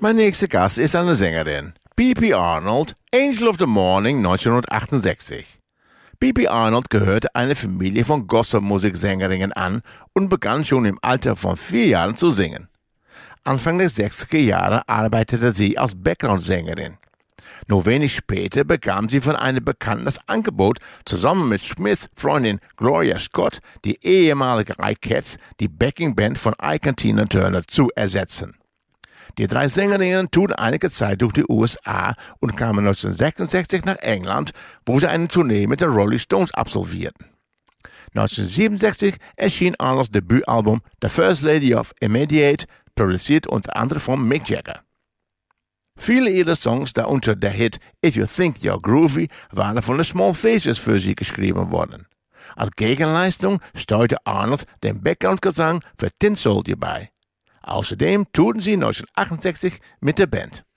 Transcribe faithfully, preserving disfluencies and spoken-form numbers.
Mein nächster Gast ist eine Sängerin, B P Arnold, Angel of the Morning neunzehnhundertachtundsechzig. B P Arnold gehörte einer Familie von Gospelmusiksängerinnen an und begann schon im Alter von vier Jahren zu singen. Anfang der sechziger Jahre arbeitete sie als Background-Sängerin. Nur wenig später bekam sie von einem Bekannten das Angebot, zusammen mit Smiths Freundin Gloria Scott, die ehemalige Ikettes, die Backing-Band von Ike und Tina Turner zu ersetzen. Die drei Sängerinnen tourten einige Zeit durch die U S A und kamen neunzehnhundertsechsundsechzig nach England, wo sie eine Tournee mit den Rolling Stones absolvierten. neunzehnhundertsiebenundsechzig erschien Arnolds Debütalbum The First Lady of Immediate, produziert unter anderem von Mick Jagger. Viele ihrer Songs, darunter der Hit If You Think You're Groovy, waren von den Small Faces für sie geschrieben worden. Als Gegenleistung steuerte Arnold den Background-Gesang für Tin Soldier bei. Außerdem tourten sie neunzehnhundertachtundsechzig mit der Band.